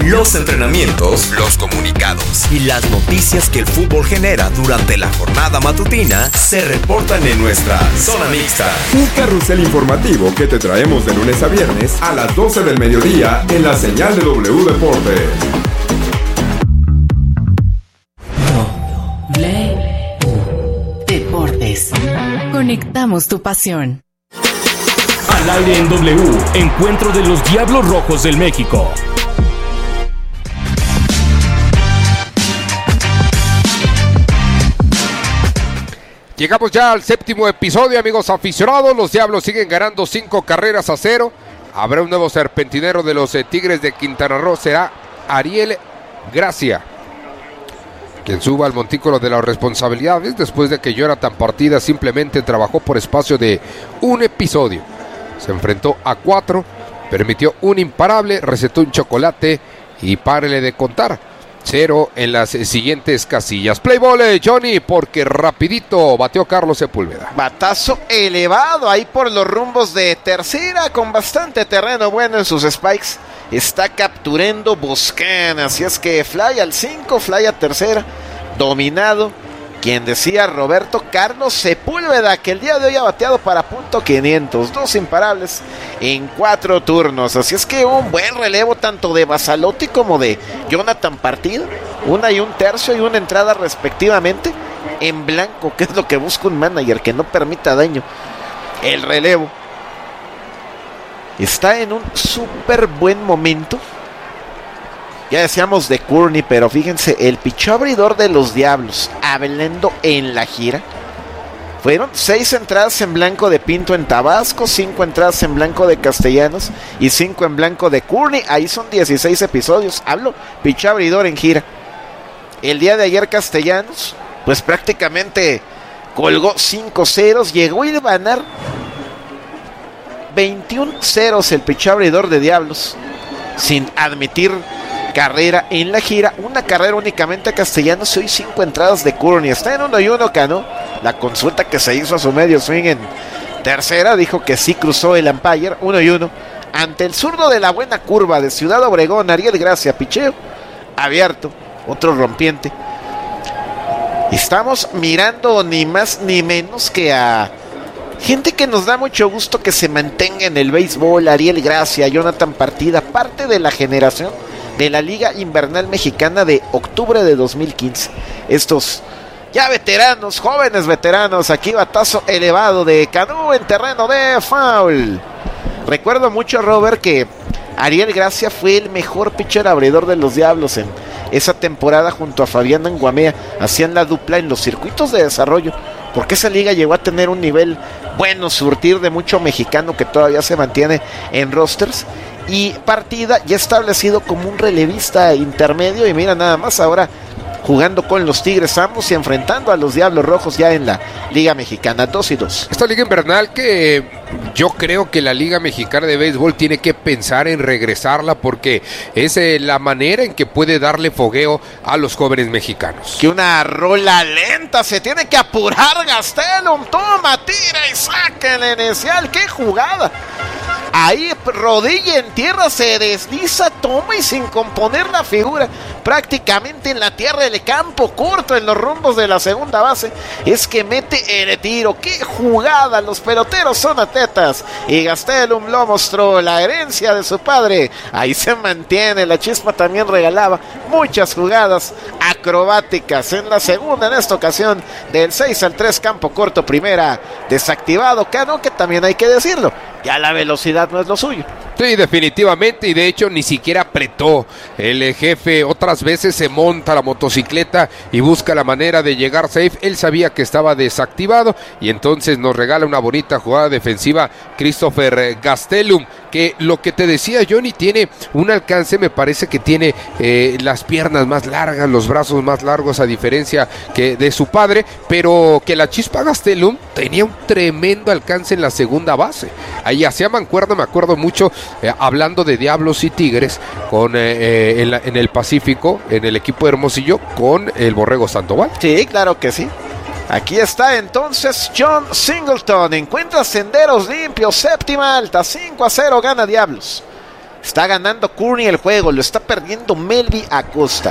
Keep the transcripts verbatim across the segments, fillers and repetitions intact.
los entrenamientos, los comunicados y las noticias que el fútbol genera durante la jornada matutina se reportan en nuestra Zona Mixta. Un carrusel informativo que te traemos de lunes a viernes a las doce del mediodía en la señal de W Deportes. W Deportes. Conectamos tu pasión. Al aire en W, encuentro de los Diablos Rojos del México. Llegamos ya al séptimo episodio, amigos aficionados. Los Diablos siguen ganando cinco carreras a cero. Habrá un nuevo serpentinero de los eh, Tigres de Quintana Roo. Será Ariel Gracia quien suba al montículo de las responsabilidades después de que Jonathan Partida simplemente trabajó por espacio de un episodio. Se enfrentó a cuatro, permitió un imparable, recetó un chocolate y párele de contar. Cero en las siguientes casillas. Play ball, Johnny, porque rapidito bateó Carlos Sepúlveda. Batazo elevado ahí por los rumbos de tercera, con bastante terreno bueno en sus spikes. Está capturando Boscan, así es que fly al cinco, fly a tercera, dominado. Quien decía Roberto Carlos Sepúlveda, que el día de hoy ha bateado para punto quinientos, dos imparables en cuatro turnos. Así es que un buen relevo tanto de Basalotti como de Jonathan Partida. Una y un tercio y una entrada respectivamente en blanco, que es lo que busca un manager, que no permita daño. El relevo está en un súper buen momento. Ya decíamos de Courtney, pero fíjense, el pichó abridor de los Diablos, hablando en la gira, fueron seis entradas en blanco de Pinto en Tabasco, cinco entradas en blanco de Castellanos y cinco en blanco de Courtney. Ahí son dieciséis episodios. Hablo, pichó abridor en gira. El día de ayer Castellanos, pues prácticamente colgó cinco ceros, llegó a ir a ganar veintiún ceros el pichó abridor de Diablos, sin admitir carrera en la gira, una carrera únicamente a Castellanos y hoy cinco entradas de Courtney. Está en uno y uno, Cano. La consulta que se hizo a su medio swing en tercera dijo que sí cruzó el umpire, uno y uno. Ante el zurdo de la buena curva de Ciudad Obregón, Ariel Gracia, picheo abierto, otro rompiente. Estamos mirando ni más ni menos que a gente que nos da mucho gusto que se mantenga en el béisbol. Ariel Gracia, Jonathan Partida, parte de la generación de la Liga Invernal Mexicana de octubre de dos mil quince. Estos ya veteranos, jóvenes veteranos. Aquí batazo elevado de Cano en terreno de foul. Recuerdo mucho, Robert, que Ariel Gracia fue el mejor pitcher abridor de los Diablos en esa temporada junto a Fabián Anguamea. Hacían la dupla en los circuitos de desarrollo, porque esa liga llegó a tener un nivel bueno, surtir de mucho mexicano que todavía se mantiene en rosters. Y Partida ya establecido como un relevista intermedio. Y mira nada más, ahora jugando con los Tigres ambos y enfrentando a los Diablos Rojos ya en la Liga Mexicana. Dos y dos. Esta Liga Invernal que yo creo que la Liga Mexicana de Béisbol tiene que pensar en regresarla, porque es eh, la manera en que puede darle fogueo a los jóvenes mexicanos. Que una rola lenta, se tiene que apurar Gastelum. Toma, tira y saca el inicial. ¡Qué jugada! Ahí rodilla en tierra, se desliza, toma y sin componer la figura, prácticamente en la tierra del campo corto, en los rumbos de la segunda base, es que mete el tiro. ¡Qué jugada! Los peloteros son atletas y Gastelum lo mostró, la herencia de su padre, ahí se mantiene. La Chispa también regalaba muchas jugadas acrobáticas en la segunda, en esta ocasión del seis al tres, campo corto, primera, desactivado. Cano, que también hay que decirlo, ya la velocidad no es lo suyo. Sí, definitivamente, y de hecho ni siquiera apretó. El jefe otras veces se monta la motocicleta y busca la manera de llegar safe. Él sabía que estaba desactivado y entonces nos regala una bonita jugada defensiva Christopher Gastelum, que lo que te decía, Johnny, tiene un alcance, me parece que tiene eh, las piernas más largas, los brazos más largos, a diferencia que de su padre, pero que la Chispa Gastelum tenía un tremendo alcance en la segunda base. Ahí hacía mancuerna, me acuerdo mucho, eh, hablando de Diablos y Tigres, con eh, eh, en, la, en el Pacífico, en el equipo de Hermosillo, con el Borrego Sandoval. Sí, claro que sí. Aquí está entonces John Singleton, encuentra senderos limpios, séptima alta, cinco a cero gana Diablos. Está ganando Kearney el juego, lo está perdiendo Melvi Acosta.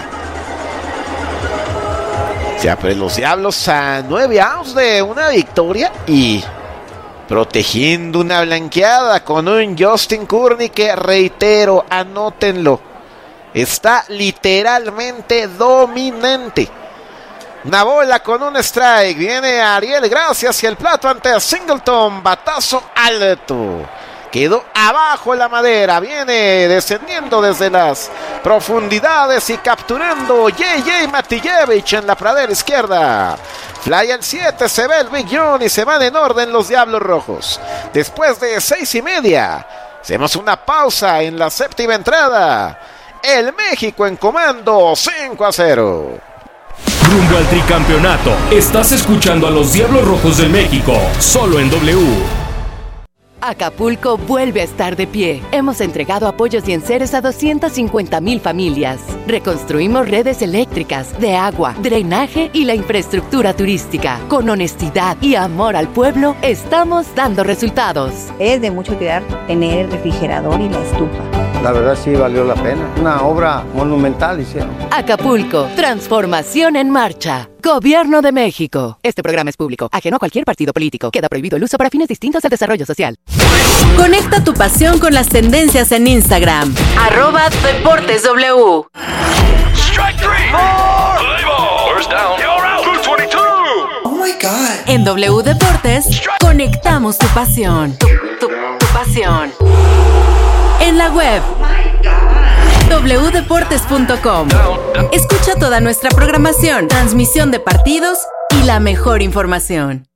Se abren los Diablos a nueve outs de una victoria y protegiendo una blanqueada con un Justin Kearney que, reitero, anótenlo, está literalmente dominante. Una bola con un strike, viene Ariel Gracia hacia el plato ante Singleton, batazo alto. Quedó abajo la madera, viene descendiendo desde las profundidades y capturando J J Matijevich en la pradera izquierda. Fly al siete, se ve el Big John y se van en orden los Diablos Rojos. Después de seis y media, hacemos una pausa en la séptima entrada. El México en comando, cinco a cero. Rumbo al tricampeonato, estás escuchando a los Diablos Rojos del México, solo en W. Acapulco vuelve a estar de pie. Hemos entregado apoyos y enseres a doscientas cincuenta mil familias. Reconstruimos redes eléctricas, de agua, drenaje y la infraestructura turística. Con honestidad y amor al pueblo, estamos dando resultados. Es de mucho cuidar tener el refrigerador y la estufa. La verdad sí valió la pena. Una obra monumental hicieron. Acapulco, transformación en marcha. Gobierno de México. Este programa es público, ajeno a cualquier partido político. Queda prohibido el uso para fines distintos del desarrollo social. Conecta tu pasión con las tendencias en Instagram. Arroba Deportes W. Strike three. More. First down. You're out. two twenty-two. Oh my God. En W Deportes, conectamos tu pasión. Tu, tu, tu pasión. En la web doble u deportes punto com. Escucha toda nuestra programación, transmisión de partidos y la mejor información.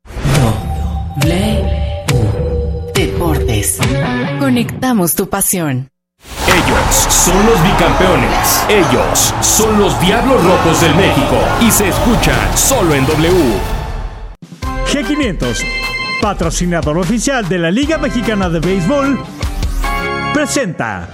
W Deportes. Conectamos tu pasión. Ellos son los bicampeones. Ellos son los Diablos Rojos del México. Y se escuchan solo en W. G quinientos, patrocinador oficial de la Liga Mexicana de Béisbol, presenta.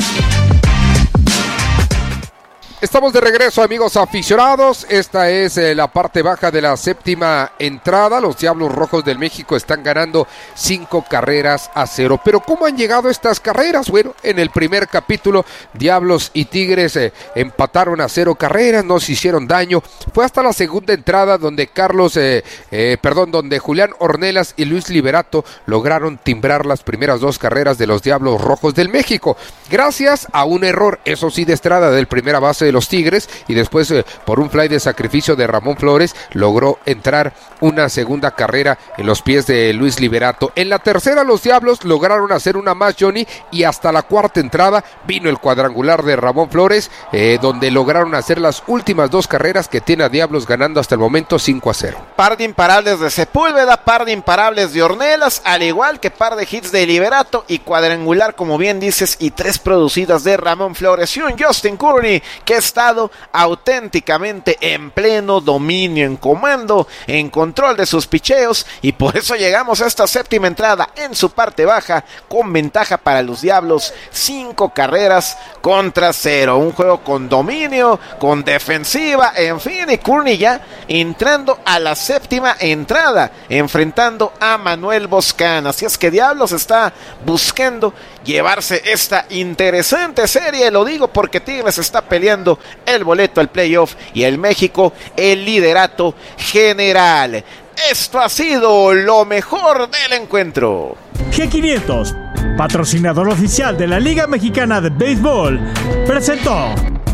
Estamos de regreso, amigos aficionados. Esta es eh, la parte baja de la séptima entrada. Los Diablos Rojos del México están ganando cinco carreras a cero. Pero ¿cómo han llegado estas carreras? Bueno, en el primer capítulo, Diablos y Tigres eh, empataron a cero carreras, no se hicieron daño. Fue hasta la segunda entrada donde Carlos, eh, eh, perdón, donde Julián Ornelas y Luis Liberato lograron timbrar las primeras dos carreras de los Diablos Rojos del México. Gracias a un error, eso sí, de Estrada, del primera base de los Tigres, y después eh, por un fly de sacrificio de Ramón Flores logró entrar una segunda carrera en los pies de Luis Liberato. En la tercera los Diablos lograron hacer una más, Johnny, y hasta la cuarta entrada vino el cuadrangular de Ramón Flores, eh, donde lograron hacer las últimas dos carreras que tiene a Diablos ganando hasta el momento cinco a cero. Par de imparables de Sepúlveda, par de imparables de Ornelas, al igual que par de hits de Liberato y cuadrangular, como bien dices, y tres producidas de Ramón Flores y un Justin Kearney que ha estado auténticamente en pleno dominio, en comando, en control de sus picheos, y por eso llegamos a esta séptima entrada en su parte baja con ventaja para los Diablos, cinco carreras contra cero, un juego con dominio, con defensiva, en fin, y Kearney ya entrando a la séptima entrada, enfrentando a Manuel Boscan. Así es que Diablos está buscando llevarse esta interesante serie, lo digo porque Tigres está peleando el boleto al playoff y el México el liderato general. Esto ha sido lo mejor del encuentro. G quinientos, patrocinador oficial de la Liga Mexicana de Béisbol, presentó.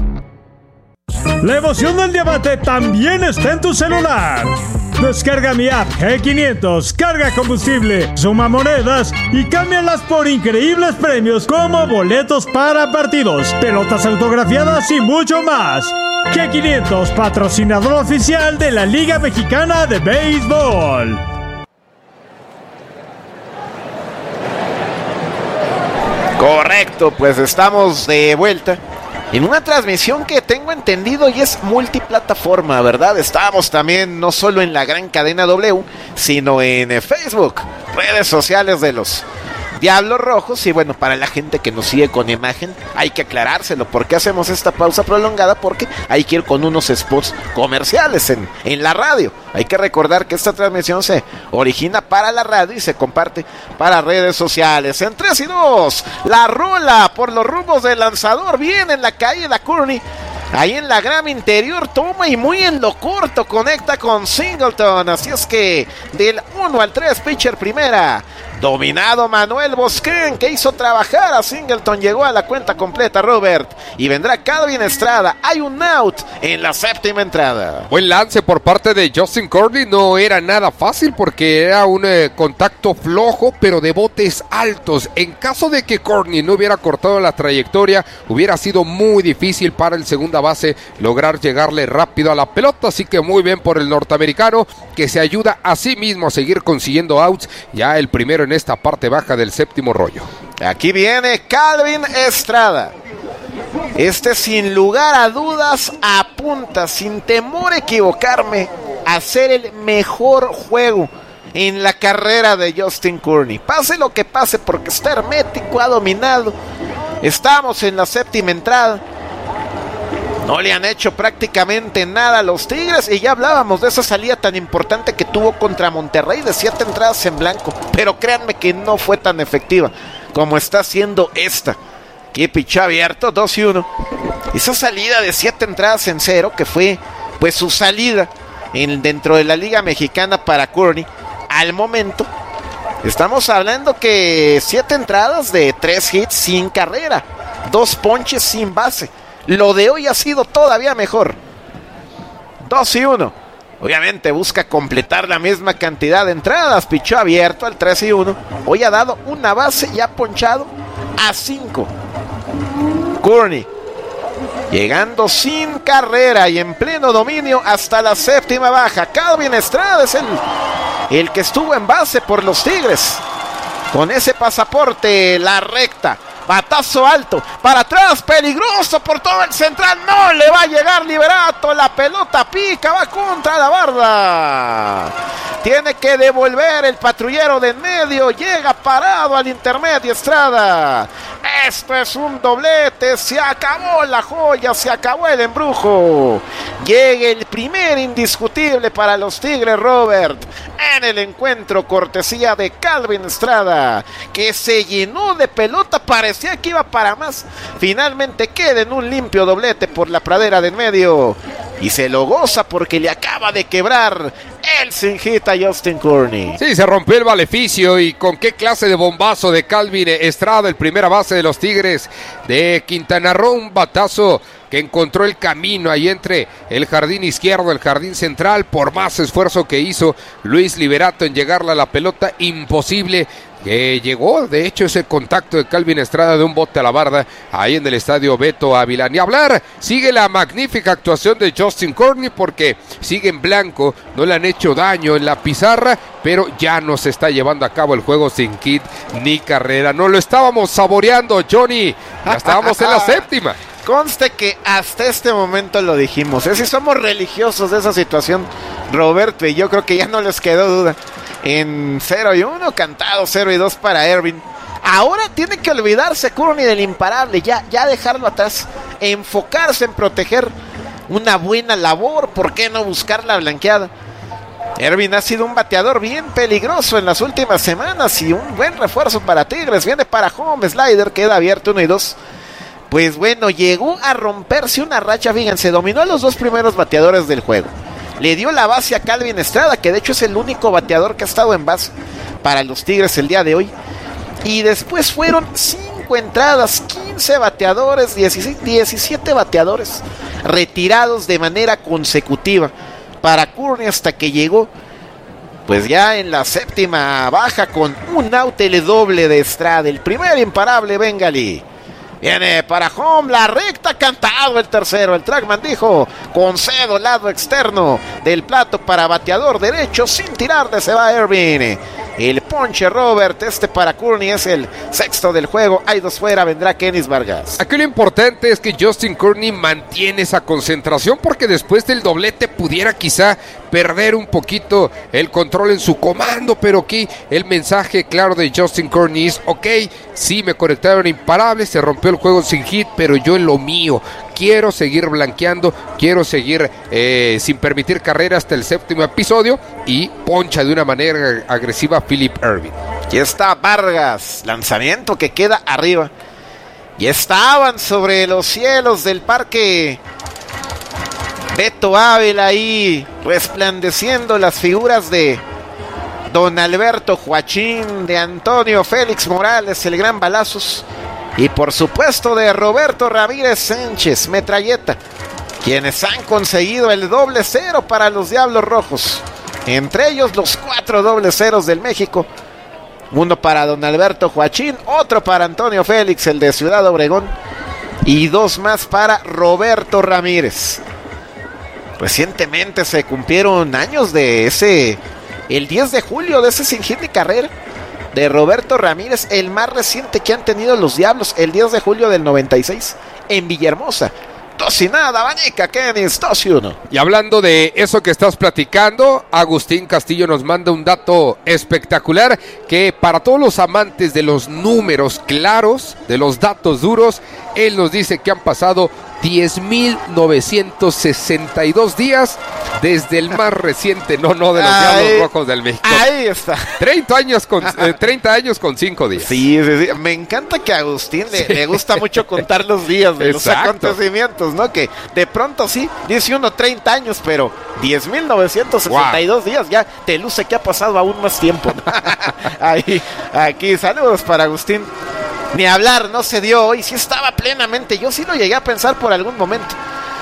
La emoción del diamante también está en tu celular. Descarga mi app G quinientos, carga combustible, suma monedas y cámbialas por increíbles premios como boletos para partidos, pelotas autografiadas y mucho más. G quinientos, patrocinador oficial de la Liga Mexicana de Béisbol. Correcto, pues estamos de vuelta en una transmisión que tengo entendido y es multiplataforma, ¿verdad? Estamos también no solo en la gran cadena W, sino en Facebook, redes sociales de los Diablos Rojos. Y bueno, para la gente que nos sigue con imagen, hay que aclarárselo. ¿Por qué hacemos esta pausa prolongada? Porque hay que ir con unos spots comerciales en, en la radio. Hay que recordar que esta transmisión se origina para la radio y se comparte para redes sociales. En tres y dos, la rola por los rumbos del lanzador. Viene en la caída Courtney. Ahí en la grama interior toma y muy en lo corto conecta con Singleton. Así es que del uno al tres, pitcher primera. Dominado Manuel Bosquén, que hizo trabajar a Singleton. Llegó a la cuenta completa Robert. Y vendrá Calvin Estrada. Hay un out en la séptima entrada. Buen lance por parte de Justin Courtney. No era nada fácil porque era un eh, contacto flojo, pero de botes altos. En caso de que Courtney no hubiera cortado la trayectoria, hubiera sido muy difícil para el segunda base lograr llegarle rápido a la pelota. Así que muy bien por el norteamericano, que se ayuda a sí mismo a seguir consiguiendo outs. Ya el primero en en esta parte baja del séptimo rollo. Aquí viene Calvin Estrada. Este, sin lugar a dudas, apunta, sin temor a equivocarme, a hacer el mejor juego en la carrera de Justin Courtney. Pase lo que pase, porque está hermético, ha dominado. Estamos en la séptima entrada. No le han hecho prácticamente nada a los Tigres. Y ya hablábamos de esa salida tan importante que tuvo contra Monterrey, de siete entradas en blanco. Pero créanme que no fue tan efectiva como está siendo esta. Que pichó abierto, dos y uno. Esa salida de siete entradas en cero, que fue pues su salida en, dentro de la Liga Mexicana para Courtney. Al momento estamos hablando que siete entradas de tres hits sin carrera, dos ponches sin base. Lo de hoy ha sido todavía mejor. dos y uno. Obviamente busca completar la misma cantidad de entradas. Pichó abierto al tres y uno. Hoy ha dado una base y ha ponchado a cinco. Courtney llegando sin carrera y en pleno dominio hasta la séptima baja. Calvin Estrada es el, el que estuvo en base por los Tigres. Con ese pasaporte, la recta. Batazo alto, para atrás, peligroso por todo el central, no le va a llegar Liberato, la pelota pica, va contra la barda. Tiene que devolver el patrullero de en medio, llega parado al intermedio Estrada. Esto es un doblete, se acabó la joya, se acabó el embrujo. Llega el primer indiscutible para los Tigres, Robert, en el encuentro, cortesía de Calvin Estrada, que se llenó de pelota, parecía que iba para más. Finalmente queda en un limpio doblete por la pradera de en medio. Y se lo goza porque le acaba de quebrar el sinjita Justin Courtney. Sí, se rompió el maleficio. Y con qué clase de bombazo de Calvin Estrada, el primera base de los Tigres de Quintana Roo. Un batazo que encontró el camino ahí entre el jardín izquierdo, el jardín central. Por más esfuerzo que hizo Luis Liberato en llegarle a la pelota, imposible. Que llegó, de hecho, ese contacto de Calvin Estrada de un bote a la barda ahí en el estadio Beto Ávila. Ni hablar, sigue la magnífica actuación de Justin Courtney porque sigue en blanco, no le han hecho daño en la pizarra, pero ya no se está llevando a cabo el juego sin hit ni carrera. No lo estábamos saboreando, Johnny, ya estábamos en la séptima. Conste que hasta este momento lo dijimos, es si somos religiosos de esa situación, Roberto, y yo creo que ya no les quedó duda. En cero y uno, cantado cero y dos para Ervin. Ahora tiene que olvidarse Courtney del imparable, ya, ya dejarlo atrás, enfocarse en proteger una buena labor. ¿Por qué no buscar la blanqueada? Ervin ha sido un bateador bien peligroso en las últimas semanas y un buen refuerzo para Tigres. Viene para home, slider, queda abierto uno y dos. Pues bueno, llegó a romperse una racha, fíjense, dominó a los dos primeros bateadores del juego. Le dio la base a Calvin Estrada, que de hecho es el único bateador que ha estado en base para los Tigres el día de hoy. Y después fueron cinco entradas, quince bateadores, dieciséis, diecisiete bateadores retirados de manera consecutiva para Courtney hasta que llegó pues ya en la séptima baja con un out el doble de Estrada. El primer imparable bengalí. Viene para home, la recta, cantado el tercero. El trackman dijo, concedo lado externo del plato para bateador derecho, sin tirarle se va Ervin. El ponche Robert, este para Courtney es el sexto del juego. Hay dos fuera, vendrá Kenis Vargas. Aquí lo importante es que Justin Courtney mantiene esa concentración porque después del doblete pudiera quizá perder un poquito el control en su comando, pero aquí el mensaje claro de Justin Courtney es, ok, sí me conectaron imparables, se rompió el juego sin hit, pero yo en lo mío, quiero seguir blanqueando, quiero seguir eh, sin permitir carrera hasta el séptimo episodio, y poncha de una manera agresiva a Philip Ervin. Y está Vargas, lanzamiento que queda arriba. Y estaban sobre los cielos del parque Beto Ávila ahí resplandeciendo las figuras de Don Alberto Joachín, de Antonio Félix Morales, el gran balazos, y por supuesto de Roberto Ramírez Sánchez, metralleta, quienes han conseguido el doble cero para los Diablos Rojos, entre ellos los cuatro doble ceros del México, uno para Don Alberto Joachín, otro para Antonio Félix, el de Ciudad Obregón, y dos más para Roberto Ramírez. Recientemente se cumplieron años de ese, el diez de julio, de ese sin hit de carrera de Roberto Ramírez, el más reciente que han tenido los Diablos, el diez de julio del noventa y seis, en Villahermosa. Dos y nada, Banica, Kenis, dos y uno. Y hablando de eso que estás platicando, Agustín Castillo nos manda un dato espectacular, que para todos los amantes de los números claros, de los datos duros, él nos dice que han pasado diez mil novecientos sesenta y dos días desde el más reciente no no de los ahí, Diablos Rojos del México. Ahí está. treinta años con eh, treinta años con cinco días. Sí, sí, sí. Me encanta que a Agustín le, sí. le gusta mucho contar los días de Exacto. los acontecimientos, ¿no? Que de pronto sí, dice uno treinta años, pero diez mil novecientos sesenta y dos wow. días, ya te luce que ha pasado aún más tiempo, ¿no? Ahí, aquí, saludos para Agustín. Ni hablar, no se dio hoy, sí estaba plenamente, yo sí lo llegué a pensar por algún momento.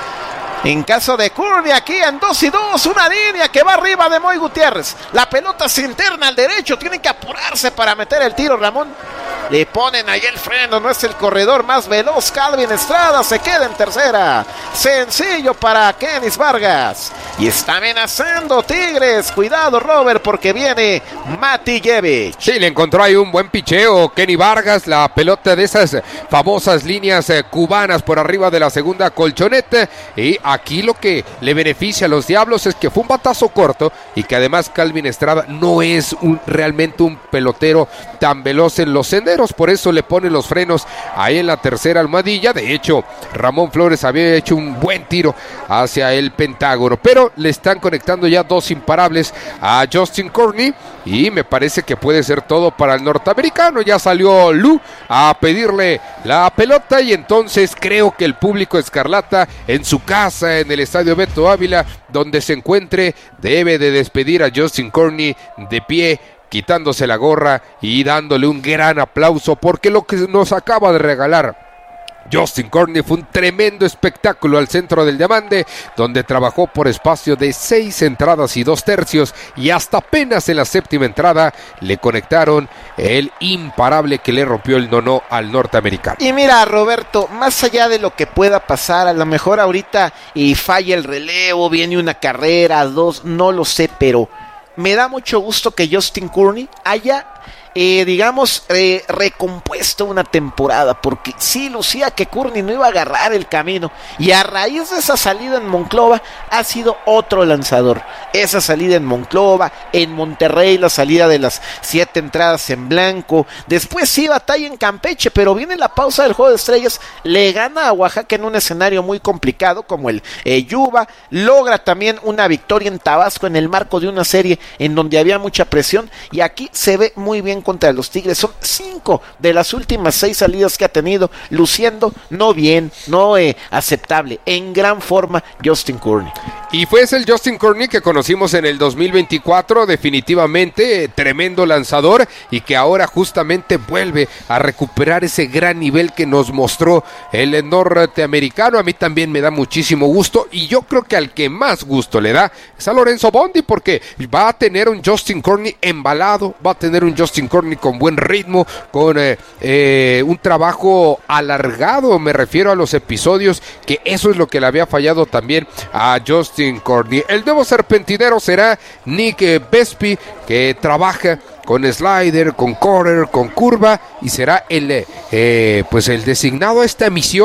En caso de Courtney, aquí en dos y dos, una línea que va arriba de Moy Gutiérrez. La pelota se interna al derecho, tiene que apurarse para meter el tiro, Ramón. Le ponen ahí el freno, no es el corredor más veloz. Calvin Estrada se queda en tercera. Sencillo para Kenis Vargas. Y está amenazando Tigres. Cuidado, Robert, porque viene Matijevic. Sí, le encontró ahí un buen picheo Kenny Vargas. La pelota de esas famosas líneas eh, cubanas por arriba de la segunda colchoneta. Y aquí lo que le beneficia a los Diablos es que fue un batazo corto y que además Calvin Estrada no es un, realmente un pelotero tan veloz en los senderos. Por eso le ponen los frenos ahí en la tercera almohadilla. De hecho, Ramón Flores había hecho un buen tiro hacia el Pentágono, pero le están conectando ya dos imparables a Justin Courtney y me parece que puede ser todo para el norteamericano. Ya salió Lou a pedirle la pelota y entonces creo que el público escarlata en su casa, en el estadio Beto Ávila, donde se encuentre, debe de despedir a Justin Courtney de pie, quitándose la gorra y dándole un gran aplauso, porque lo que nos acaba de regalar Justin Courtney fue un tremendo espectáculo al centro del diamante, donde trabajó por espacio de seis entradas y dos tercios, y hasta apenas en la séptima entrada le conectaron el imparable que le rompió el no-no al norteamericano. Y mira, Roberto, más allá de lo que pueda pasar, a lo mejor ahorita y falla el relevo, viene una carrera, dos, no lo sé, pero me da mucho gusto que Justin Courtney haya, eh, digamos, eh, recompuesto una temporada, porque sí lucía que Courtney no iba a agarrar el camino, y a raíz de esa salida en Monclova ha sido otro lanzador. Esa salida en Monclova, en Monterrey la salida de las siete entradas en blanco, después sí batalla en Campeche, pero viene la pausa del Juego de Estrellas, le gana a Oaxaca en un escenario muy complicado como el eh, Yuba, logra también una victoria en Tabasco en el marco de una serie en donde había mucha presión, y aquí se ve muy bien contra los Tigres. Son cinco de las últimas seis salidas que ha tenido, luciendo no bien, no eh, aceptable, en gran forma Justin Courtney. Y fue ese el Justin Courtney que conocimos en el dos mil veinticuatro, definitivamente eh, tremendo lanzador, y que ahora justamente vuelve a recuperar ese gran nivel que nos mostró el norteamericano. A mí también me da muchísimo gusto, y yo creo que al que más gusto le da es a Lorenzo Bondi, porque va a tener un Justin Courtney embalado, va a tener un Justin Courtney con buen ritmo, con eh, eh, un trabajo alargado, me refiero a los episodios, que eso es lo que le había fallado también a Justin Courtney. El nuevo serpentinero será Nick Vespi, que trabaja con slider, con quarter, con curva, y será el eh, pues el designado a esta misión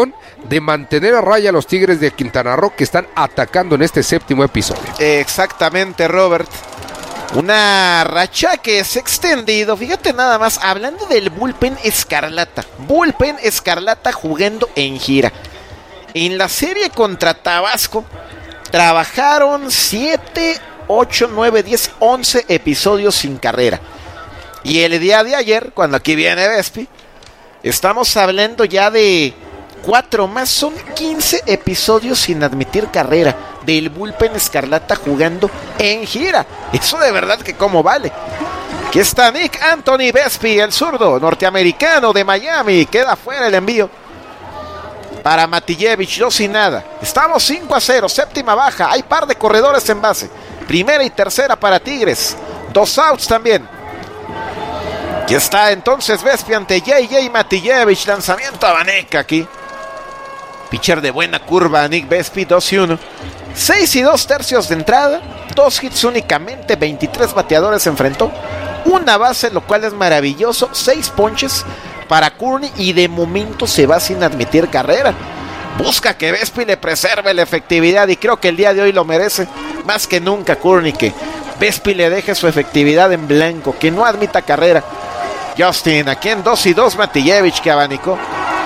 de mantener a raya a los Tigres de Quintana Roo, que están atacando en este séptimo episodio. Exactamente, Robert. Una racha que se ha extendido. Fíjate nada más, hablando del bullpen escarlata. Bullpen escarlata jugando en gira. En la serie contra Tabasco trabajaron siete, ocho, nueve, diez, once episodios sin carrera. Y el día de ayer, cuando aquí viene Vespi, estamos hablando ya de cuatro más, son quince episodios sin admitir carrera del bullpen escarlata jugando en gira. Eso de verdad que cómo vale. Aquí está Nick Anthony Vespi, el zurdo norteamericano de Miami. Queda fuera el envío para Matijevich, dos y nada. Estamos cinco a cero, séptima baja. Hay par de corredores en base. Primera y tercera para Tigres. Dos outs también. Aquí está entonces Vespi ante J J Matijevich. Lanzamiento a Vaneca aquí. Pitcher de buena curva, Nick Vespi, dos y uno. seis y dos tercios de entrada. Dos hits únicamente, veintitrés bateadores enfrentó. Una base, lo cual es maravilloso. Seis ponches para Courtney y de momento se va sin admitir carrera. Busca que Vespi le preserve la efectividad y creo que el día de hoy lo merece más que nunca Courtney, que Vespi le deje su efectividad en blanco, que no admita carrera. Justin, aquí en dos y dos Matijevich, que abanicó.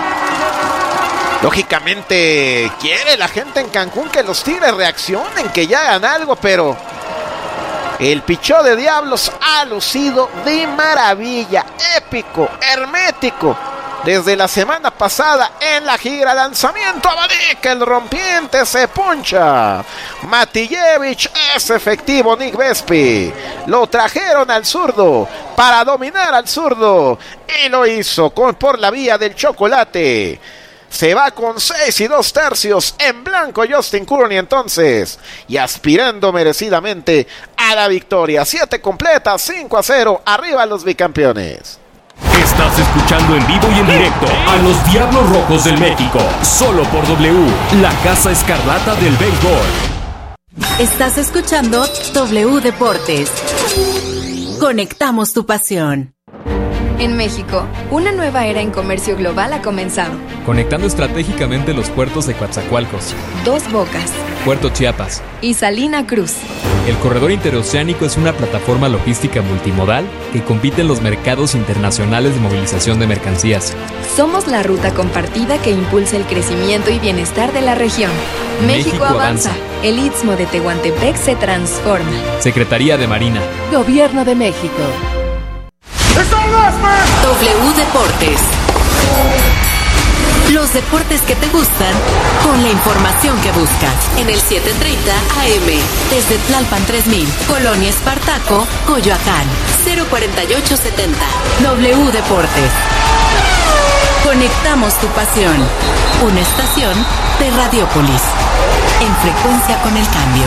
Lógicamente quiere la gente en Cancún que los Tigres reaccionen, que ya hagan algo, pero el pichó de Diablos ha lucido de maravilla, épico, hermético. Desde la semana pasada en la gira, lanzamiento a Vaneca, el rompiente se poncha. Matijevich es efectivo, Nick Vespi. Lo trajeron al zurdo para dominar al zurdo y lo hizo con, por la vía del chocolate. Se va con seis y dos tercios en blanco Justin Courtney entonces, y aspirando merecidamente a la victoria. Siete completa, cinco a cero, arriba los bicampeones. Estás escuchando en vivo y en directo a los Diablos Rojos del México, solo por W, la Casa Escarlata del Béisbol. Estás escuchando W Deportes. Conectamos tu pasión. En México, una nueva era en comercio global ha comenzado. Conectando estratégicamente los puertos de Coatzacoalcos, Dos Bocas, Puerto Chiapas y Salina Cruz. El corredor interoceánico es una plataforma logística multimodal que compite en los mercados internacionales de movilización de mercancías. Somos la ruta compartida que impulsa el crecimiento y bienestar de la región. México, México avanza. avanza. El Istmo de Tehuantepec se transforma. Secretaría de Marina. Gobierno de México. W Deportes. Los deportes que te gustan con la información que buscas. En el siete treinta A M. Desde Tlalpan tres mil, Colonia Espartaco, Coyoacán. cero cuarenta y ocho setenta. W Deportes. Conectamos tu pasión. Una estación de Radiopolis. En frecuencia con el cambio.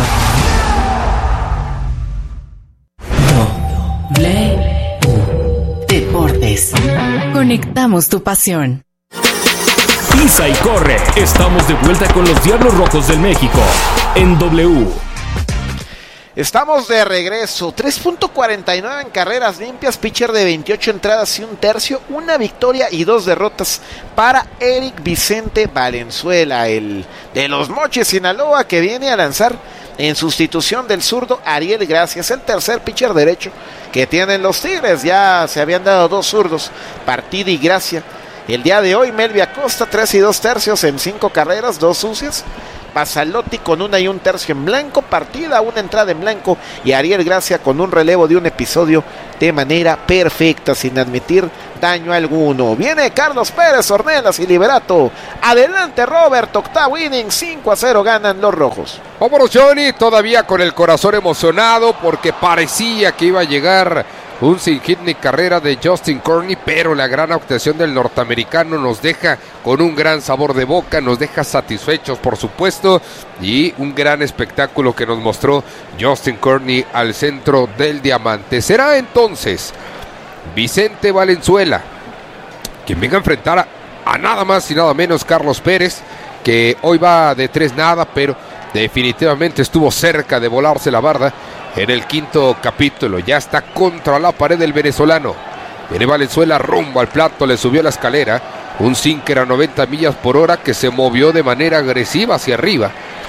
W Deportes. Conectamos tu pasión. Pisa y corre. Estamos de vuelta con los Diablos Rojos del México en W. Estamos de regreso. tres punto cuarenta y nueve en carreras limpias. Pitcher de veintiocho entradas y un tercio. Una victoria y dos derrotas para Eric Vicente Valenzuela, el de los Mochis, Sinaloa, que viene a lanzar en sustitución del zurdo Ariel Gracias, el tercer pitcher derecho que tienen los Tigres. Ya se habían dado dos zurdos, Partida y Gracia. El día de hoy Melvia Acosta, tres y dos tercios en cinco carreras, dos sucias. Pasalotti con una y un tercio en blanco, Partida, una entrada en blanco, y Ariel Gracia con un relevo de un episodio de manera perfecta, sin admitir daño alguno. Viene Carlos Pérez, Ornelas y Liberato. Adelante Robert, octavo inning, cinco a cero ganan los rojos. Vámonos Johnny, todavía con el corazón emocionado porque parecía que iba a llegar un sin hit ni carrera de Justin Courtney, pero la gran actuación del norteamericano nos deja con un gran sabor de boca, nos deja satisfechos por supuesto, y un gran espectáculo que nos mostró Justin Courtney al centro del diamante. Será entonces Vicente Valenzuela quien venga a enfrentar a, a nada más y nada menos Carlos Pérez, que hoy va de tres nada, pero definitivamente estuvo cerca de volarse la barda en el quinto capítulo. Ya está contra la pared del venezolano. Viene Valenzuela rumbo al plato, le subió la escalera Un sinker a noventa millas por hora que se movió de manera agresiva hacia arriba.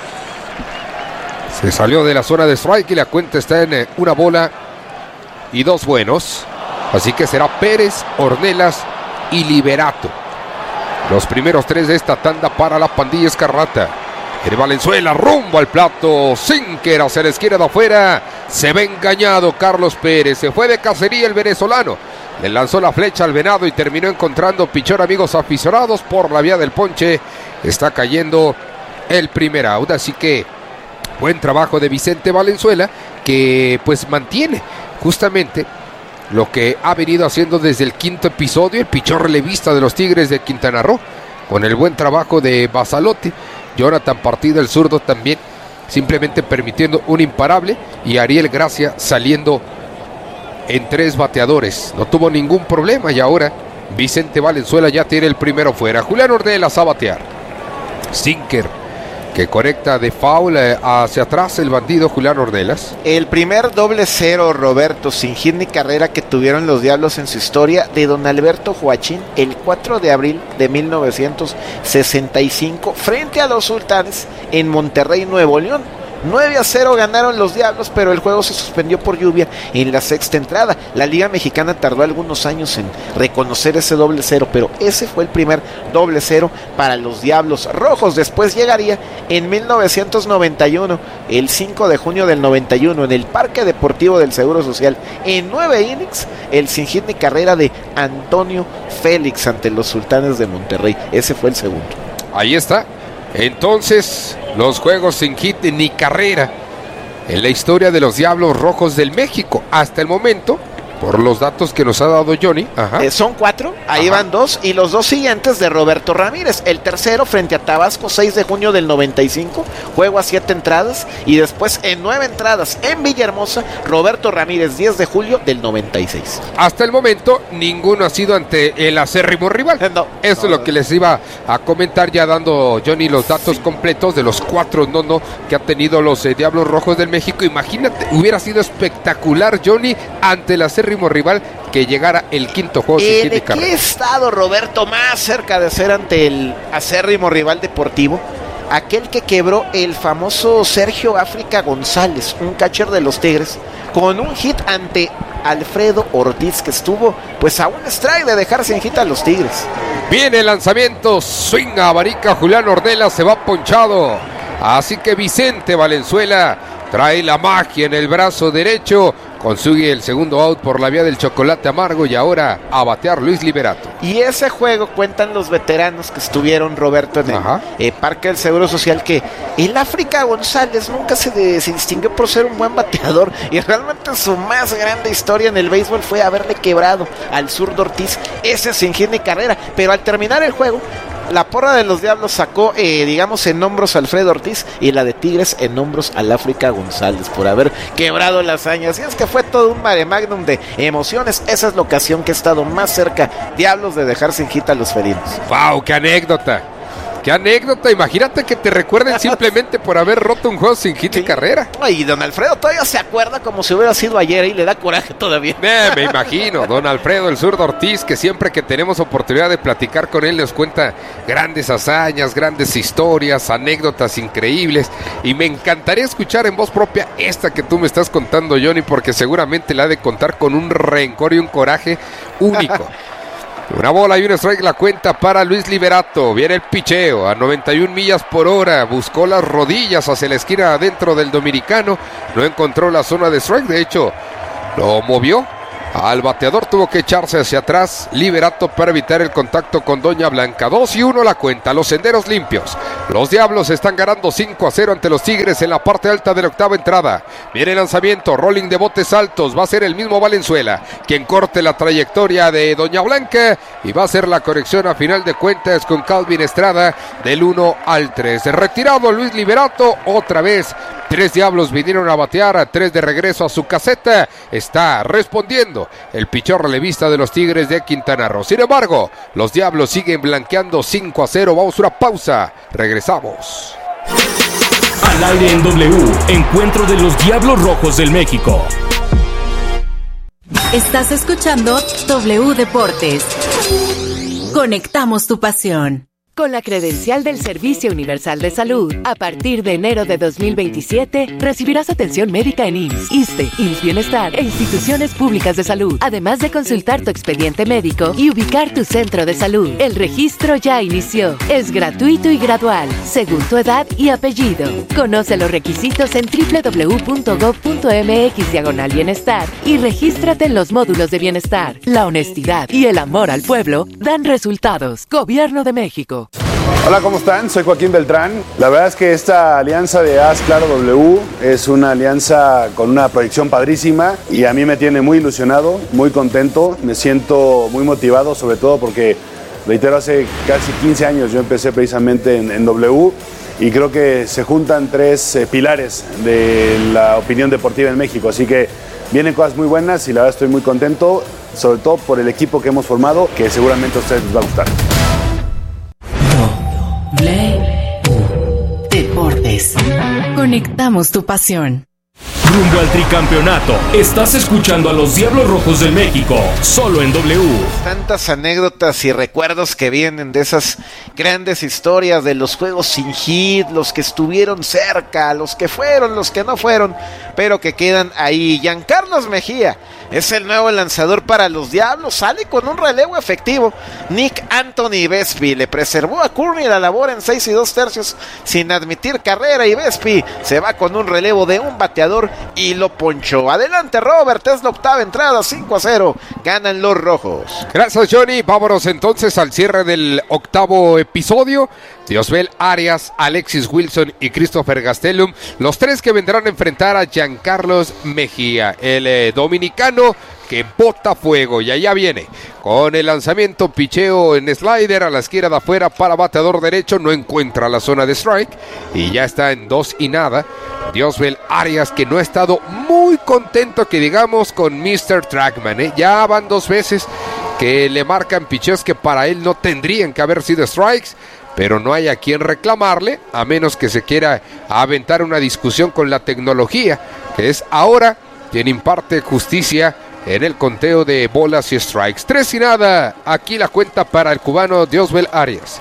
Se salió de la zona de strike y la cuenta está en una bola y dos buenos. Así que será Pérez, Ornelas y Liberato los primeros tres de esta tanda para la pandilla escarlata. El Valenzuela rumbo al plato, sinker hacia la izquierda de afuera. Se ve engañado Carlos Pérez, se fue de cacería el venezolano. Le lanzó la flecha al venado y terminó encontrando pichón, amigos aficionados, por la vía del ponche. Está cayendo el primer out, así que buen trabajo de Vicente Valenzuela, que pues mantiene justamente lo que ha venido haciendo desde el quinto episodio, el pichón relevista de los Tigres de Quintana Roo, con el buen trabajo de Basalotti. Jonathan Partida, el zurdo, también simplemente permitiendo un imparable, y Ariel Gracia saliendo en tres bateadores. No tuvo ningún problema y ahora Vicente Valenzuela ya tiene el primero fuera. Julián Ornelas a batear. Sinker que conecta de foul hacia atrás el bandido Julián Ornelas. El primer doble cero, Roberto, sin hit ni carrera que tuvieron los Diablos en su historia, de don Alberto Joachín, el cuatro de abril de mil novecientos sesenta y cinco, frente a los Sultanes en Monterrey, Nuevo León. nueve a cero ganaron los Diablos, pero el juego se suspendió por lluvia en la sexta entrada. La Liga Mexicana tardó algunos años en reconocer ese doble cero, pero ese fue el primer doble cero para los Diablos Rojos. Después llegaría en mil novecientos noventa y uno, el cinco de junio del noventa y uno, en el Parque Deportivo del Seguro Social, en nueve innings, el sin hit ni carrera de Antonio Félix ante los Sultanes de Monterrey. Ese fue el segundo. Ahí está. Entonces, los juegos sin hit ni carrera en la historia de los Diablos Rojos del México hasta el momento, por los datos que nos ha dado Johnny. Ajá. Eh, son cuatro, ahí Ajá. van dos, y los dos siguientes de Roberto Ramírez. El tercero frente a Tabasco, seis de junio del noventa y cinco, juego a siete entradas, y después en nueve entradas en Villahermosa, Roberto Ramírez, diez de julio del noventa y seis. Hasta el momento, ninguno ha sido ante el acérrimo rival. No, Eso no, es lo que les iba a comentar, ya dando Johnny los datos sí. completos de los cuatro no no que han tenido los eh, Diablos Rojos del México. Imagínate, hubiera sido espectacular, Johnny, ante el acérrimo rival, que llegara el quinto juego sin hit ni carrera. ¿En qué estado, Roberto, más cerca de ser ante el acérrimo rival deportivo? Aquel que quebró el famoso Sergio África González, un catcher de los Tigres, con un hit ante Alfredo Ortiz, que estuvo pues a un strike de dejar sin hit a los Tigres. Viene el lanzamiento, swing a Barica, Julián Ornelas se va ponchado, así que Vicente Valenzuela trae la magia en el brazo derecho, consigue el segundo out por la vía del chocolate amargo, y ahora a batear Luis Liberato. Y ese juego, cuentan los veteranos que estuvieron, Roberto, en el eh, Parque del Seguro Social, que el África González nunca se, de, se distinguió por ser un buen bateador, y realmente su más grande historia en el béisbol fue haberle quebrado al zurdo Ortiz ese sin hit ni carrera. Pero al terminar el juego, la porra de los Diablos sacó, eh, digamos, en hombros a Alfredo Ortiz, y la de Tigres en hombros al África González por haber quebrado las hazañas. Y es que fue todo un mare magnum de emociones. Esa es la ocasión que ha estado más cerca Diablos de dejar sin hit a los felinos. ¡Wow! ¡Qué anécdota! ¡Qué anécdota! Imagínate que te recuerden simplemente por haber roto un juego sin hit ni carrera. Y don Alfredo todavía se acuerda como si hubiera sido ayer, y le da coraje todavía. Eh, me imagino, don Alfredo, el zurdo Ortiz, que siempre que tenemos oportunidad de platicar con él nos cuenta grandes hazañas, grandes historias, anécdotas increíbles, y me encantaría escuchar en voz propia esta que tú me estás contando, Johnny, porque seguramente la ha de contar con un rencor y un coraje único. Una bola y un strike la cuenta para Luis Liberato. Viene el picheo a noventa y una millas por hora. Buscó las rodillas hacia la esquina adentro del dominicano. No encontró la zona de strike. De hecho, lo movió al bateador. Tuvo que echarse hacia atrás Liberato para evitar el contacto con Doña Blanca. dos y uno la cuenta. Los senderos limpios. Los Diablos están ganando cinco a cero ante los Tigres en la parte alta de la octava entrada. Viene el lanzamiento, rolling de botes altos. Va a ser el mismo Valenzuela quien corte la trayectoria de Doña Blanca, y va a ser la corrección a final de cuentas con Calvin Estrada del uno al tres. Retirado Luis Liberato, otra vez tres Diablos vinieron a batear, tres de regreso a su caseta. Está respondiendo el pichón relevista de los Tigres de Quintana Roo. Sin embargo, los Diablos siguen blanqueando cinco a cero. Vamos a una pausa. Regresamos. Al aire en W, encuentro de los Diablos Rojos del México. Estás escuchando W Deportes. Conectamos tu pasión. Con la credencial del Servicio Universal de Salud, a partir de enero de dos mil veintisiete, recibirás atención médica en I M S S, ISSSTE, I M S S Bienestar e instituciones públicas de salud, además de consultar tu expediente médico y ubicar tu centro de salud. El registro ya inició. Es gratuito y gradual, según tu edad y apellido. Conoce los requisitos en doble u doble u doble u punto gob punto eme equis diagonal bienestar y regístrate en los módulos de bienestar. La honestidad y el amor al pueblo dan resultados. Gobierno de México. Hola, ¿cómo están? Soy Joaquín Beltrán. La verdad es que esta alianza de Haz Claro W es una alianza con una proyección padrísima y a mí me tiene muy ilusionado, muy contento, me siento muy motivado, sobre todo porque, reitero, hace casi quince años yo empecé precisamente en, en W y creo que se juntan tres eh, pilares de la opinión deportiva en México, así que vienen cosas muy buenas y la verdad estoy muy contento, sobre todo por el equipo que hemos formado, que seguramente a ustedes les va a gustar. Deportes. Conectamos tu pasión. Rumbo al tricampeonato. Estás escuchando a los Diablos Rojos del México, solo en W. Tantas anécdotas y recuerdos que vienen de esas grandes historias de los juegos sin hit, los que estuvieron cerca, los que fueron, los que no fueron, pero que quedan ahí. Giancarlos Mejía es el nuevo lanzador para los Diablos, sale con un relevo efectivo. Nick Anthony Vespi le preservó a Courtney la labor en seis y dos tercios sin admitir carrera y Vespi se va con un relevo de un bateador y lo ponchó. Adelante, Robert, es la octava entrada, cinco a cero, ganan los rojos. Gracias, Johnny. Vámonos entonces al cierre del octavo episodio. Diosbel Arias, Alexis Wilson y Christopher Gastelum, los tres que vendrán a enfrentar a Giancarlos Mejía, el eh, dominicano que bota fuego. Y allá viene con el lanzamiento, picheo en slider a la esquina de afuera para bateador derecho, no encuentra la zona de strike y ya está en dos y nada. Diosbel Arias, que no ha estado muy contento, que digamos, con mister Trackman, ¿eh? Ya van dos veces que le marcan picheos que para él no tendrían que haber sido strikes, pero no hay a quien reclamarle, a menos que se quiera aventar una discusión con la tecnología, que es ahora quien imparte justicia en el conteo de bolas y strikes. Tres y nada, aquí la cuenta para el cubano Diosbel Arias.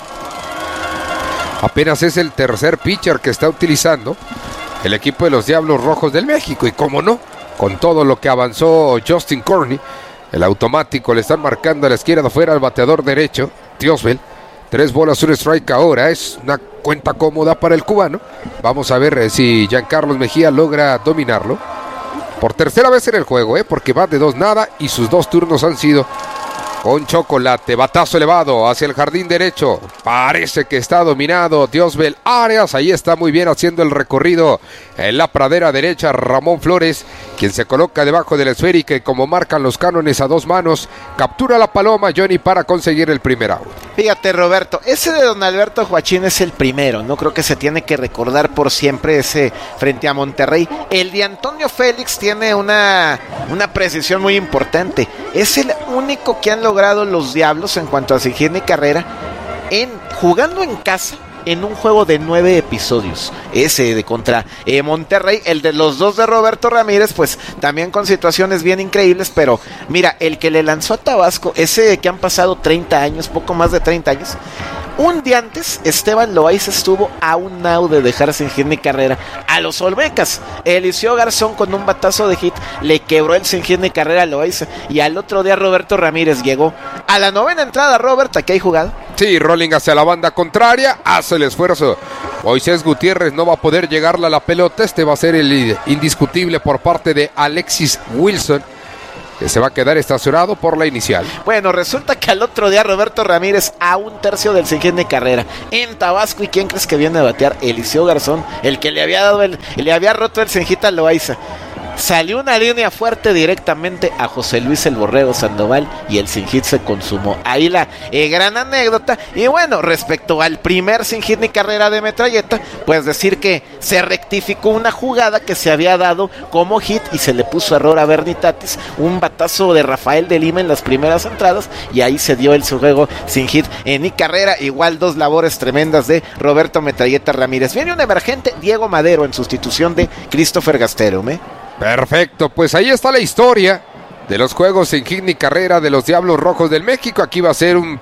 Apenas es el tercer pitcher que está utilizando el equipo de los Diablos Rojos del México, y cómo no, con todo lo que avanzó Justin Courtney, el automático le están marcando a la izquierda afuera al bateador derecho, Diosbel. Tres bolas, un strike ahora, es una cuenta cómoda para el cubano. Vamos a ver eh, si Giancarlos Mejía logra dominarlo. Por tercera vez en el juego, eh, porque va de dos nada y sus dos turnos han sido con chocolate. Batazo elevado hacia el jardín derecho. Parece que está dominado Diosbel Arias. Ahí está muy bien haciendo el recorrido en la pradera derecha Ramón Flores, quien se coloca debajo de la esférica y, como marcan los cánones a dos manos, captura la paloma, Johnny, para conseguir el primer out. Fíjate, Roberto, ese de don Alberto Joachín es el primero, no creo que se tiene que recordar por siempre ese frente a Monterrey. El de Antonio Félix tiene una, una precisión muy importante. Es el único que han logrado los Diablos en cuanto a su higiene y carrera en jugando en casa en un juego de nueve episodios. Ese de contra eh, Monterrey, el de los dos de Roberto Ramírez, pues también con situaciones bien increíbles, pero mira, el que le lanzó a Tabasco, ese que han pasado treinta años, poco más de treinta años, un día antes, Esteban Loaiza estuvo a un out de dejarse en higiene y carrera a los Olmecas. Eliseo Garzón con un batazo de hit le quebró el sin higiene y carrera a Loaiza. Y al otro día Roberto Ramírez llegó a la novena entrada. Robert, ¿aquí hay jugada? Sí, rolling hacia la banda contraria, hace el esfuerzo. Moisés Gutiérrez no va a poder llegarle a la pelota. Este va a ser el indiscutible por parte de Alexis Wilson, que se va a quedar estacionado por la inicial. Bueno, resulta que al otro día Roberto Ramírez a un tercio del sin de carrera en Tabasco. ¿Y quién crees que viene a batear? Eliseo Garzón, el que le había dado el, le había roto el Senjita Loaiza. Salió una línea fuerte directamente a José Luis el Borrego Sandoval y el sin hit se consumó. Ahí la eh, gran anécdota. Y bueno, respecto al primer sin hit ni carrera de Metralleta, pues decir que se rectificó una jugada que se había dado como hit y se le puso error a Bernie Tatis, un batazo de Rafael de Lima en las primeras entradas, y ahí se dio el su juego sin hit eh, ni carrera. Igual dos labores tremendas de Roberto Metralleta Ramírez. Viene un emergente, Diego Madero, en sustitución de Christopher Gastelum, ¿eh? Perfecto, pues ahí está la historia de los juegos sin hit ni carrera de los Diablos Rojos del México. Aquí va a ser un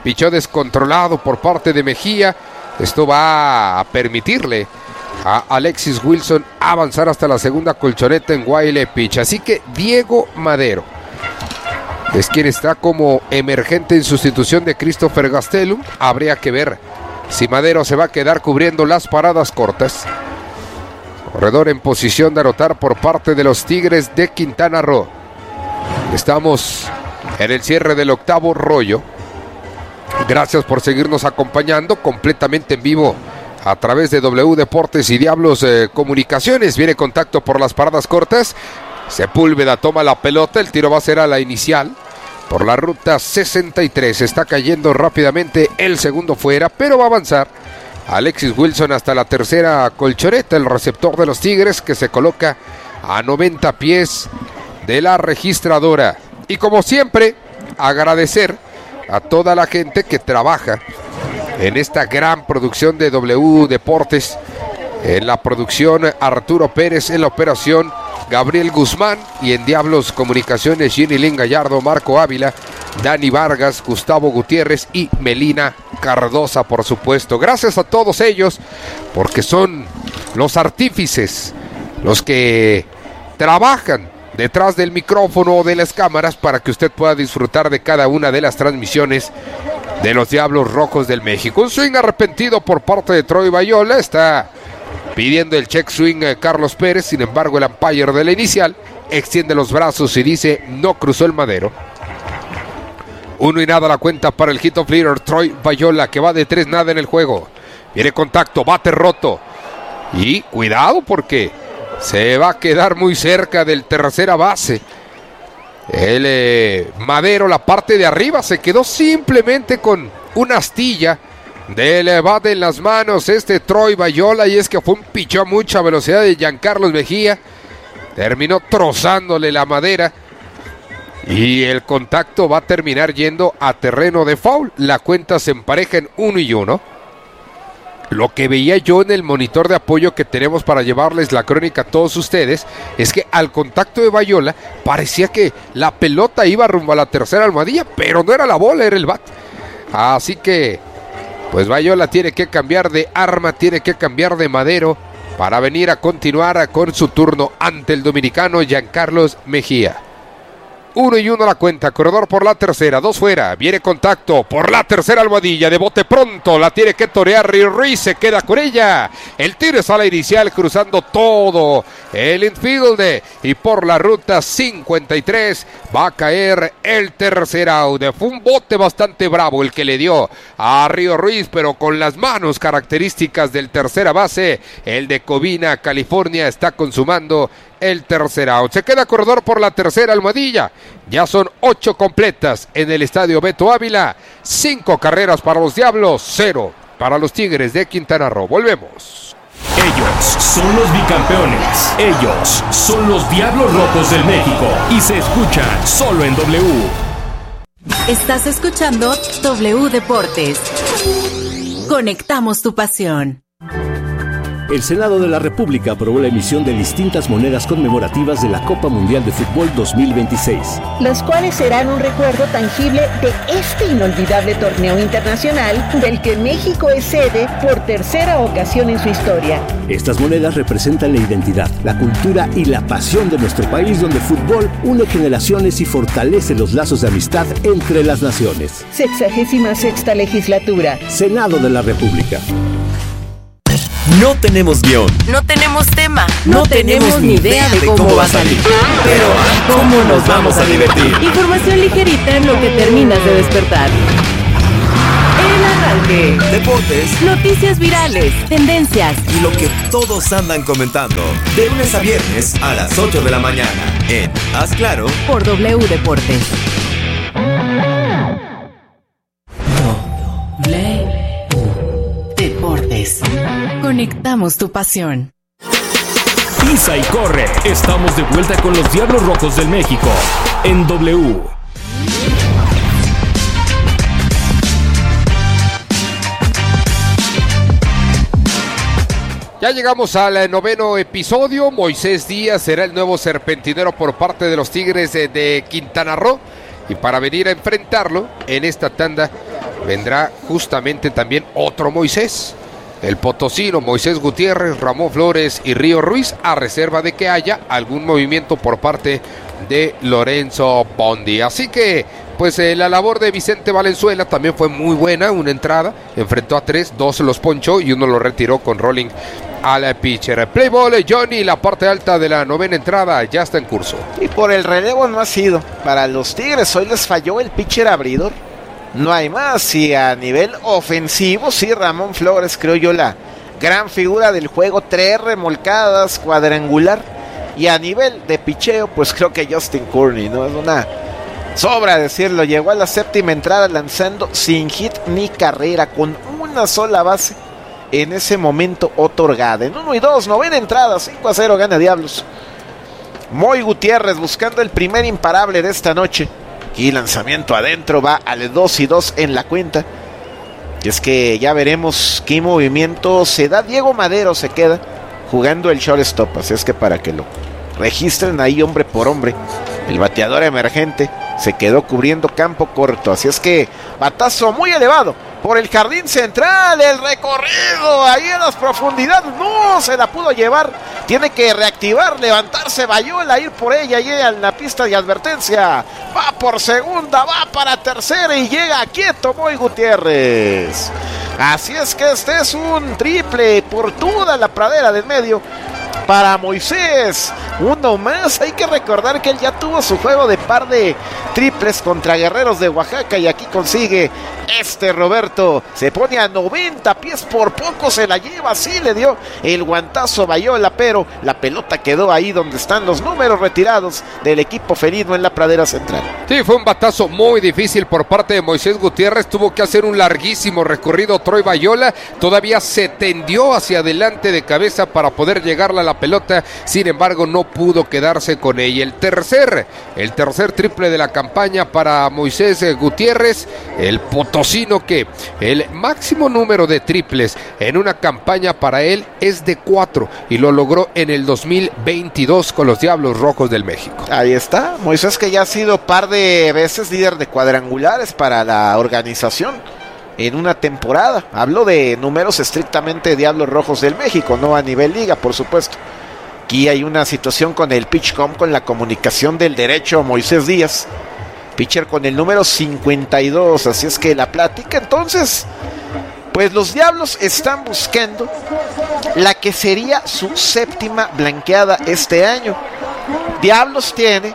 pichó descontrolado por parte de Mejía. Esto va a permitirle a Alexis Wilson avanzar hasta la segunda colchoneta en Wiley pitch. Así que Diego Madero es quien está como emergente en sustitución de Christopher Gastelum. Habría que ver si Madero se va a quedar cubriendo las paradas cortas. Corredor en posición de anotar por parte de los Tigres de Quintana Roo. Estamos en el cierre del octavo rollo. Gracias por seguirnos acompañando completamente en vivo a través de W Deportes y Diablos eh, Comunicaciones. Viene contacto por las paradas cortas. Sepúlveda toma la pelota. El tiro va a ser a la inicial por la ruta sesenta y tres. Está cayendo rápidamente el segundo fuera, pero va a avanzar Alexis Wilson hasta la tercera colchoneta. El receptor de los Tigres que se coloca a noventa pies de la registradora. Y como siempre, agradecer a toda la gente que trabaja en esta gran producción de W Deportes. En la producción Arturo Pérez, en la operación Gabriel Guzmán y en Diablos Comunicaciones Ginny Lynn Gallardo, Marco Ávila, Dani Vargas, Gustavo Gutiérrez y Melina Cardosa, por supuesto. Gracias a todos ellos porque son los artífices, los que trabajan detrás del micrófono o de las cámaras para que usted pueda disfrutar de cada una de las transmisiones de los Diablos Rojos del México. Un swing arrepentido por parte de Troy Bayola. Está pidiendo el check swing a Carlos Pérez. Sin embargo, el umpire de la inicial extiende los brazos y dice no cruzó el madero. Uno y nada la cuenta para el hit of leader Troy Bayola, que va de tres nada en el juego. Viene contacto, bate roto. Y cuidado porque se va a quedar muy cerca del tercera base. El eh, Madero, la parte de arriba, se quedó simplemente con una astilla del bate en las manos este Troy Bayola. Y es que fue un pichó a mucha velocidad de Giancarlos Mejía. Terminó trozándole la madera. Y el contacto va a terminar yendo a terreno de foul. La cuenta se empareja en uno y uno. Lo que veía yo en el monitor de apoyo que tenemos para llevarles la crónica a todos ustedes es que al contacto de Bayola parecía que la pelota iba rumbo a la tercera almohadilla, pero no era la bola, era el bat. Así que pues Bayola tiene que cambiar de arma, tiene que cambiar de madero para venir a continuar con su turno ante el dominicano Giancarlos Mejía. Uno y uno la cuenta, corredor por la tercera, dos fuera, viene contacto por la tercera almohadilla, de bote pronto, la tiene que torear Río Ruiz, se queda con ella, el tiro es a la inicial cruzando todo el infield y por la ruta cincuenta y tres va a caer el tercer out. Fue un bote bastante bravo el que le dio a Río Ruiz, pero con las manos características del tercera base, el de Covina, California, está consumando el tercer out. Se queda corredor por la tercera almohadilla. Ya son ocho completas en el estadio Beto Ávila. Cinco carreras para los Diablos, cero para los Tigres de Quintana Roo. Volvemos. Ellos son los bicampeones. Ellos son los Diablos Rojos del México. Y se escuchan solo en W. Estás escuchando W Deportes. Conectamos tu pasión. El Senado de la República aprobó la emisión de distintas monedas conmemorativas de la Copa Mundial de Fútbol dos mil veintiséis. Los cuales serán un recuerdo tangible de este inolvidable torneo internacional del que México es sede por tercera ocasión en su historia. Estas monedas representan la identidad, la cultura y la pasión de nuestro país, donde el fútbol une generaciones y fortalece los lazos de amistad entre las naciones. Sexagésima sexta legislatura. Senado de la República. No tenemos guión. No tenemos tema. No, no tenemos ni idea de cómo, cómo va a salir. Pero ¿cómo nos vamos a divertir? Información ligerita en lo que terminas de despertar. El arranque. Deportes. Noticias virales. Tendencias. Y lo que todos andan comentando. De lunes a viernes a las ocho de la mañana. En Haz Claro. Por W Deportes. W Deportes. Conectamos tu pasión. Pisa y corre. Estamos de vuelta con los Diablos Rojos del México en W. Ya llegamos al noveno episodio. Moisés Díaz será el nuevo serpentinero por parte de los Tigres de, de Quintana Roo. Y para venir a enfrentarlo en esta tanda vendrá justamente también otro Moisés. El potosino Moisés Gutiérrez, Ramón Flores y Río Ruiz, a reserva de que haya algún movimiento por parte de Lorenzo Bondi. Así que, pues eh, la labor de Vicente Valenzuela también fue muy buena. Una entrada, enfrentó a tres, dos los ponchó y uno lo retiró con rolling a la pitcher. Play ball, Johnny, la parte alta de la novena entrada ya está en curso. Y por el relevo no ha sido. Para los Tigres hoy les falló el pitcher abridor. No hay más, y a nivel ofensivo, sí, Ramón Flores, creo yo, la gran figura del juego, tres remolcadas, cuadrangular, y a nivel de picheo, pues creo que Justin Courtney, ¿no? Es una sobra decirlo, llegó a la séptima entrada lanzando sin hit ni carrera, con una sola base en ese momento otorgada. En uno y dos, novena entrada, cinco a cero gana Diablos. Moy Gutiérrez buscando el primer imparable de esta noche. Y lanzamiento adentro, va al dos y dos en la cuenta. Y es que ya veremos qué movimiento se da. Diego Madero se queda jugando el shortstop. Así es que para que lo registren ahí hombre por hombre, el bateador emergente se quedó cubriendo campo corto. Así es que batazo muy elevado por el jardín central, el recorrido ahí en las profundidades, no se la pudo llevar, tiene que reactivar, levantarse Bayola, ir por ella, llega en la pista de advertencia, va por segunda, va para tercera y llega quieto Moy Gutiérrez. Así es que este es un triple por toda la pradera del medio para Moisés, uno más. Hay que recordar que él ya tuvo su juego de par de triples contra Guerreros de Oaxaca y aquí consigue este Roberto, se pone a noventa pies, por poco se la lleva, sí le dio el guantazo Bayola, pero la pelota quedó ahí donde están los números retirados del equipo felino en la pradera central. Sí, fue un batazo muy difícil por parte de Moisés Gutiérrez, tuvo que hacer un larguísimo recorrido Troy Bayola, todavía se tendió hacia adelante de cabeza para poder llegarle a la pelota, sin embargo no pudo quedarse con ella. El tercer, el tercer triple de la campaña para Moisés Gutiérrez, el potosino que el máximo número de triples en una campaña para él es de cuatro y lo logró en el dos mil veintidós con los Diablos Rojos del México. Ahí está, Moisés que ya ha sido par de veces líder de cuadrangulares para la organización en una temporada. Hablo de números estrictamente de Diablos Rojos del México, no a nivel liga, por supuesto. Aquí hay una situación con el PitchCom, con la comunicación del derecho Moisés Díaz, pitcher con el número cincuenta y dos, así es que la plática entonces, pues los Diablos están buscando la que sería su séptima blanqueada este año. Diablos tiene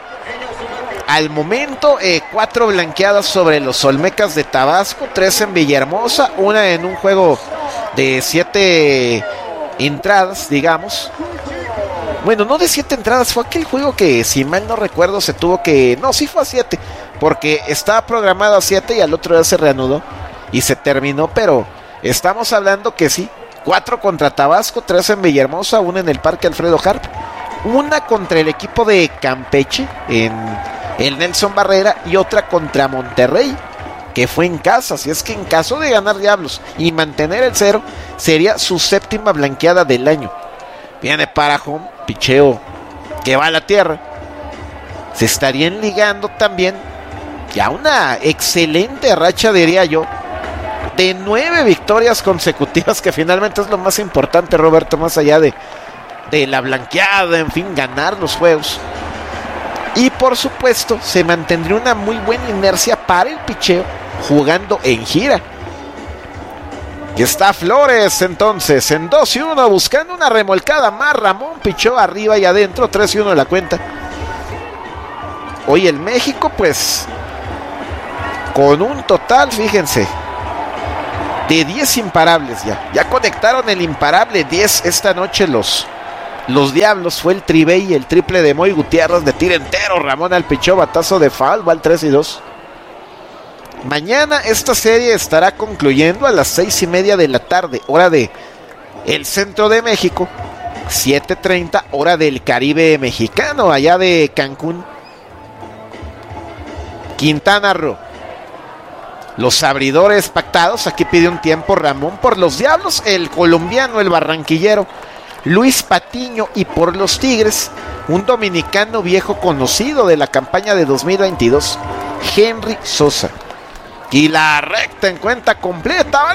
al momento eh, cuatro blanqueadas sobre los Olmecas de Tabasco, tres en Villahermosa, una en un juego de siete entradas, digamos. Bueno, no de siete entradas, fue aquel juego que, si mal no recuerdo, se tuvo que... No, sí fue a siete, porque estaba programado a siete y al otro día se reanudó y se terminó, pero estamos hablando que sí, cuatro contra Tabasco, tres en Villahermosa, una en el Parque Alfredo Harp, una contra el equipo de Campeche en el Nelson Barrera y otra contra Monterrey, que fue en casa. Así es que en caso de ganar Diablos y mantener el cero, sería su séptima blanqueada del año. Viene para home, picheo que va a la tierra. Se estarían ligando también ya una excelente racha, diría yo, de nueve victorias consecutivas, que finalmente es lo más importante, Roberto, más allá de, de la blanqueada, en fin, ganar los juegos. Y por supuesto se mantendría una muy buena inercia para el picheo jugando en gira. Y está Flores entonces en dos y uno buscando una remolcada más. Ramón pichó arriba y adentro, tres y uno de la cuenta. Hoy el México pues con un total, fíjense, de diez imparables ya. Ya conectaron el imparable diez esta noche los, los Diablos. Fue el tribe y el triple de Moy Gutiérrez de tiro entero. Ramón al pichó, batazo de foul, va al tres y dos. Mañana esta serie estará concluyendo a las seis y media de la tarde, hora de el centro de México, siete treinta, hora del Caribe mexicano, allá de Cancún. Quintana Roo. Los abridores pactados, aquí pide un tiempo Ramón por los Diablos, el colombiano, el barranquillero Luis Patiño, y por los Tigres, un dominicano viejo conocido de la campaña de dos mil veintidós, Henry Sosa. Y la recta en cuenta completa.